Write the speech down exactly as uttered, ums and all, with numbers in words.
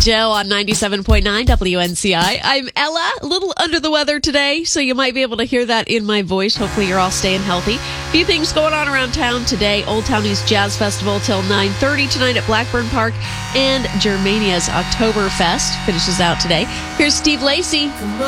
Joe on ninety-seven point nine W N C I. I'm Ella, a little under the weather today, so you might be able to hear that in my voice. Hopefully you're all staying healthy. A few things going on around town today. Old Town East Jazz Festival till nine thirty tonight at Blackburn Park, and Germania's Oktoberfest finishes out today. Here's Steve Lacy.